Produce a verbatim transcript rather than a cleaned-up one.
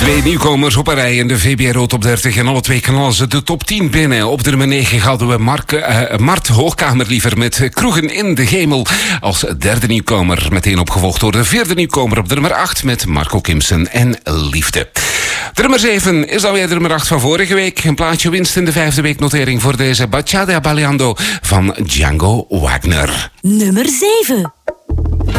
Twee nieuwkomers op een rij in de V B R Top dertig. En alle twee knallen ze de top tien binnen. Op de nummer negen hadden we Mark, uh, Mart Hoogkamer liever met Kroegen in de Hemel. Als derde nieuwkomer meteen opgevolgd door de vierde nieuwkomer op de nummer acht met Marco Kimsen en Liefde. De nummer zeven is alweer de nummer acht van vorige week. Een plaatje winst in de vijfde weeknotering voor deze Bachata Baleando van Django Wagner. Nummer zeven.